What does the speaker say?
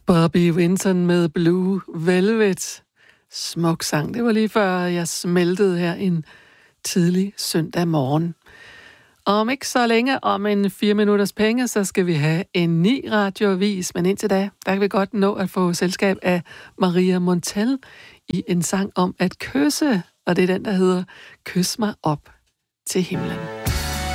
Bobby Winton med Blue Velvet. Smuk sang. Det var lige før jeg smeltede her en tidlig søndag morgen. Om ikke så længe, om en 4 minutters penge, så skal vi have en ny radioavis. Men indtil da, der kan vi godt nå at få selskab af Maria Montell i en sang om at kysse. Og det er den, der hedder Kys mig op til himlen.